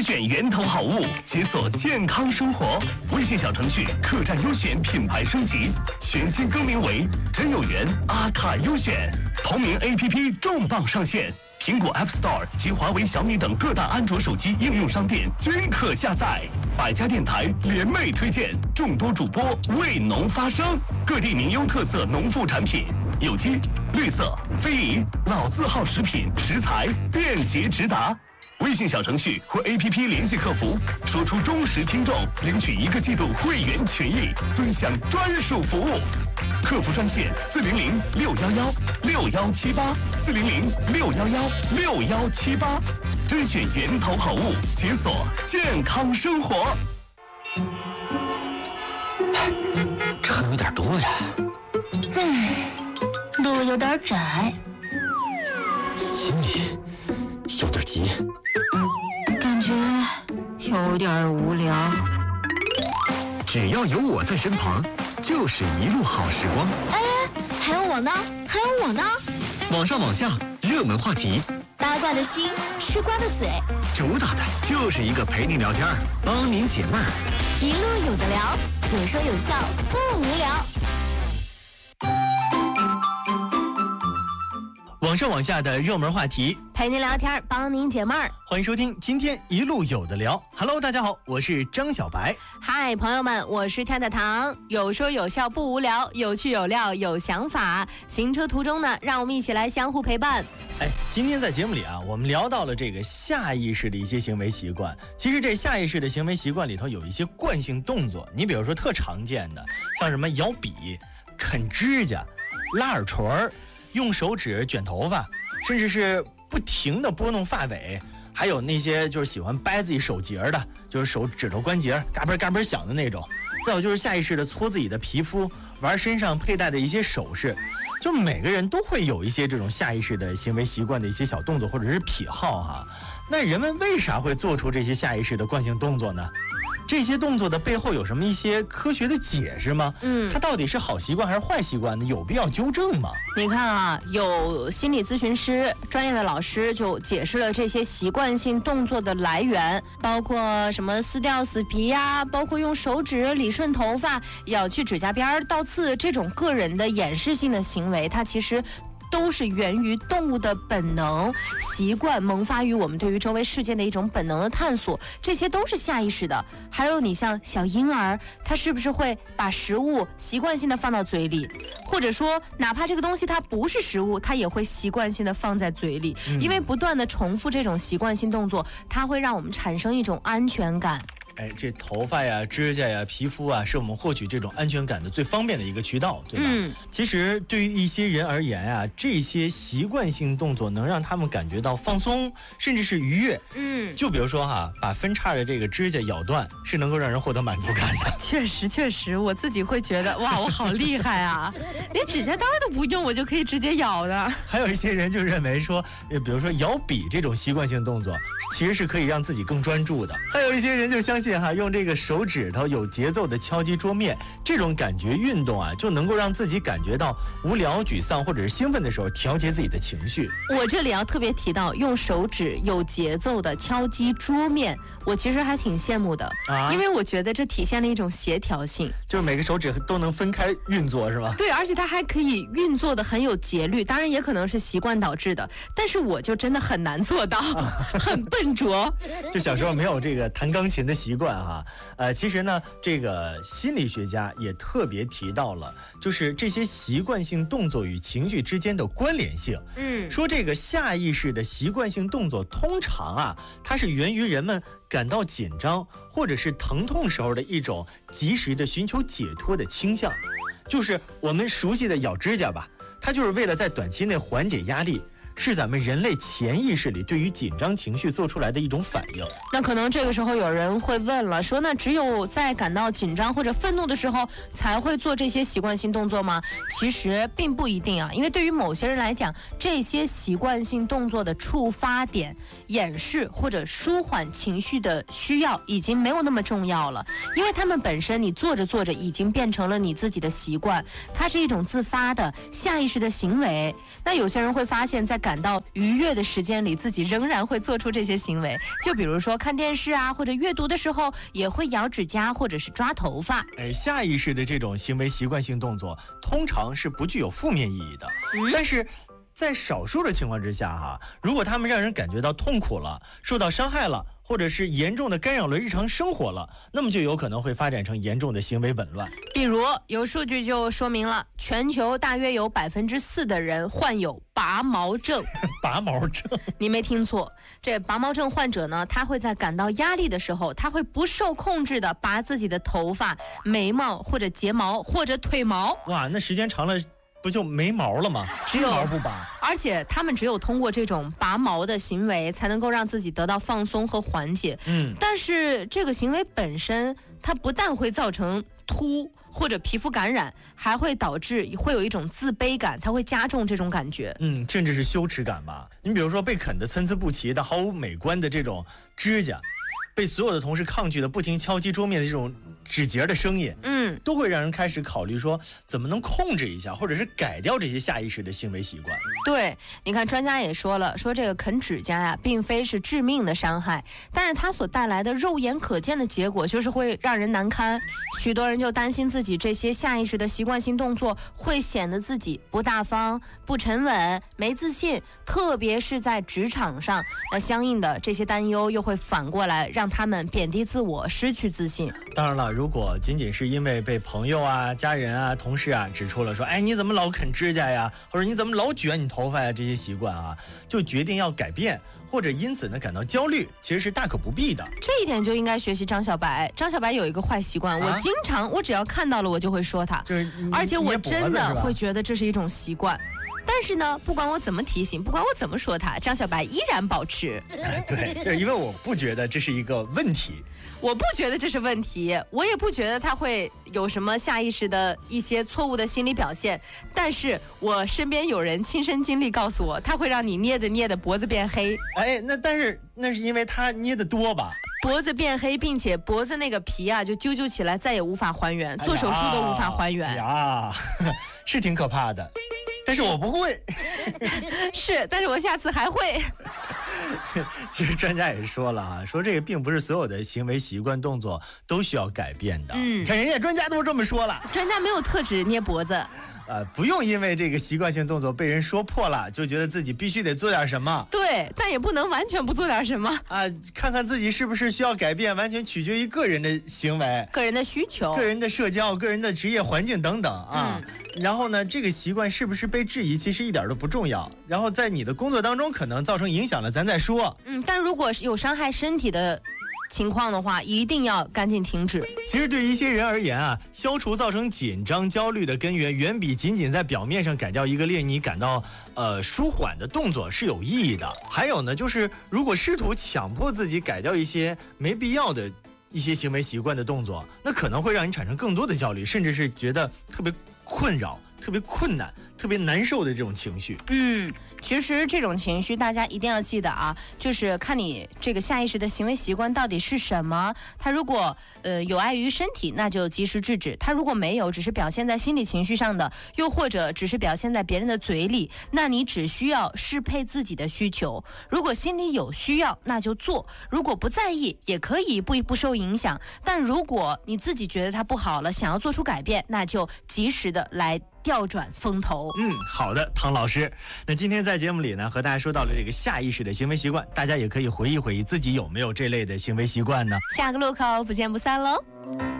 选源头好物，解锁健康生活。微信小程序客栈优选品牌升级，全新更名为真有缘阿卡优选。同名 APP 重磅上线，苹果 App Store 及华为、小米等各大安卓手机应用商店均可下载。百家电台联袂推荐，众多主播为农发声，各地名优特色农副产品，有机、绿色、非遗、老字号食品食材便捷直达。微信小程序或 APP 联系客服，说出忠实听众，领取1个季度会员权益，尊享专属服务。客服专线400-611-6118，400-611-6118，甄选源头好物，解锁健康生活。 车有点多呀， 路有点窄， 心里有点急， 感觉有点无聊。 只要有我在身旁，就是一路好时光。 哎，还有我呢，还有我呢。 网上网下，热门话题， 八卦的心，吃瓜的嘴， 主打的就是一个陪您聊天，帮您解闷儿， 一路有的聊，有说有笑，不无聊。 网上网下的热门话题， 陪您聊天，帮您解闷儿。 欢迎收听今天一路有的聊。Hello， 大家好，我是张小白。 嗨，朋友们，我是跳跳糖，有说有笑不无聊，有趣有料有想法。行车途中呢，让我们一起来相互陪伴。 今天在节目里啊，我们聊到了这个下意识的一些行为习惯。其实这下意识的行为习惯里头有一些惯性动作，你比如说特常见的，像什么咬笔、啃指甲、拉耳垂儿、用手指卷头发，甚至是不停地拨弄发尾，还有那些就是喜欢掰自己手节的，就是手指头关节嘎嘣嘎嘣响的那种。再有就是下意识地搓自己的皮肤，玩身上佩戴的一些首饰。就每个人都会有一些这种下意识的行为习惯的一些小动作或者是癖好哈。那人们为啥会做出这些下意识的惯性动作呢？这些动作的背后有什么一些科学的解释吗？它到底是好习惯还是坏习惯呢？有必要纠正吗？ 你看啊，有心理咨询师、专业的老师就解释了这些习惯性动作的来源，包括什么撕掉死皮呀，包括用手指理顺头发、咬去指甲边、倒刺这种个人的掩饰性的行为，它其实都是源于动物的本能习惯，萌发于我们对于周围世界的一种本能的探索，这些都是下意识的。还有你像小婴儿，他是不是会把食物习惯性的放到嘴里，或者说哪怕这个东西它不是食物，他也会习惯性的放在嘴里，因为不断的重复这种习惯性动作，它会让我们产生一种安全感。 这头发呀、指甲呀、皮肤啊，是我们获取这种安全感的最方便的一个渠道，对吧？其实对于一些人而言啊，这些习惯性动作能让他们感觉到放松，甚至是愉悦。就比如说哈，把分叉的这个指甲咬断，是能够让人获得满足感的。 确实，我自己会觉得哇，我好厉害啊，连指甲刀都不用，我就可以直接咬的。 还有一些人就认为说，比如说咬笔这种习惯性动作，其实是可以让自己更专注的。还有一些人就相信用这个手指头有节奏的敲击桌面，这种感觉运动啊，就能够让自己感觉到无聊、沮丧或者是兴奋的时候调节自己的情绪。 我这里要特别提到用手指有节奏的敲击桌面，我其实还挺羡慕的因为我觉得这体现了一种协调性， 就是每个手指都能分开运作，是吧？ 对，而且它还可以运作的很有节律，当然也可能是习惯导致的，但是我就真的很难做到很笨拙。 就小时候没有这个弹钢琴的习惯其实呢，这个心理学家也特别提到了，就是这些习惯性动作与情绪之间的关联性。说这个下意识的习惯性动作通常它是源于人们感到紧张或者是疼痛时候的一种及时的寻求解脱的倾向。就是我们熟悉的咬指甲吧，它就是为了在短期内缓解压力，是咱们人类潜意识里对于紧张情绪做出来的一种反应。 那可能这个时候有人会问了，说那只有在感到紧张或者愤怒的时候才会做这些习惯性动作吗？其实并不一定因为对于某些人来讲，这些习惯性动作的触发点、掩饰或者舒缓情绪的需要已经没有那么重要了，因为他们本身你做着做着已经变成了你自己的习惯，它是一种自发的下意识的行为。那有些人会发现，在感到愉悦的时间里，自己仍然会做出这些行为。就比如说看电视啊，或者阅读的时候，也会咬指甲或者是抓头发。 下意识的这种行为习惯性动作，通常是不具有负面意义的。但是在少数的情况之下如果他们让人感觉到痛苦了，受到伤害了，或者是严重的干扰了日常生活了，那么就有可能会发展成严重的行为紊乱。 比如有数据就说明了，全球大约有4%的人患有拔毛症。 拔毛症？ 你没听错，这拔毛症患者呢，他会在感到压力的时候，他会不受控制的拔自己的头发、眉毛或者睫毛或者腿毛。 哇，那时间长了不就没毛了吗？一毛不拔。 而且他们只有通过这种拔毛的行为，才能够让自己得到放松和缓解。但是这个行为本身，它不但会造成秃或者皮肤感染，还会导致会有一种自卑感，它会加重这种感觉。 甚至是羞耻感吧。你比如说被啃得参差不齐的、毫无美观的这种指甲，被所有的同事抗拒的不停敲击桌面的这种指节的声音，都会让人开始考虑说怎么能控制一下，或者是改掉这些下意识的行为习惯。 对，你看专家也说了，说这个啃指甲呀，并非是致命的伤害，但是它所带来的肉眼可见的结果就是会让人难堪。许多人就担心自己这些下意识的习惯性动作会显得自己不大方、不沉稳、没自信，特别是在职场上。那相应的这些担忧又会反过来让他们贬低自我，失去自信。 当然了，如果仅仅是因为被朋友啊、家人啊、同事啊指出了说，你怎么老啃指甲呀，或者你怎么老卷你头发呀，这些习惯就决定要改变，或者因此呢感到焦虑，其实是大可不必的。 这一点就应该学习张小白。张小白有一个坏习惯，我只要看到了我就会说他，而且我真的会觉得这是一种习惯。但是呢，不管我怎么提醒，不管我怎么说他，张小白依然保持。 对，就是因为我不觉得这是一个问题。 我不觉得这是问题，我也不觉得他会有什么下意识的一些错误的心理表现。但是我身边有人亲身经历告诉我，他会让你捏的脖子变黑。 但是那是因为他捏得多吧？ 脖子变黑，并且脖子那个皮就揪揪起来，再也无法还原，做手术都无法还原。 是挺可怕的。但是我不会。 是，但是我下次还会。 其实专家也说了说这个并不是所有的行为习惯动作都需要改变的。你看人家专家都这么说了。 专家没有特指捏脖子。 不用因为这个习惯性动作被人说破了，就觉得自己必须得做点什么。 对，但也不能完全不做点什么。 看看自己是不是需要改变，完全取决于个人的行为、 个人的需求、 个人的社交、个人的职业环境等等然后呢，这个习惯是不是被质疑，其实一点都不重要。然后在你的工作当中可能造成影响了，咱再说。 但如果是有伤害身体的情况的话，一定要赶紧停止。 其实对于一些人而言消除造成紧张焦虑的根源，远比仅仅在表面上改掉一个令你感到舒缓的动作是有意义的。还有呢，就是如果试图强迫自己改掉一些没必要的一些行为习惯的动作，那可能会让你产生更多的焦虑，甚至是觉得特别困扰、特别困难、特别难受的这种情绪。 其实这种情绪大家一定要记得就是看你这个下意识的行为习惯到底是什么。它如果有碍于身体，那就及时制止；它如果没有，只是表现在心理情绪上的，又或者只是表现在别人的嘴里，那你只需要适配自己的需求。如果心里有需要，那就做；如果不在意，也可以一步一步受影响。但如果你自己觉得它不好了，想要做出改变，那就及时的来调转风头。 好的，唐老师。那今天在节目里呢，和大家说到了这个下意识的行为习惯，大家也可以回忆回忆自己有没有这类的行为习惯呢？ 下个路口不见不散喽。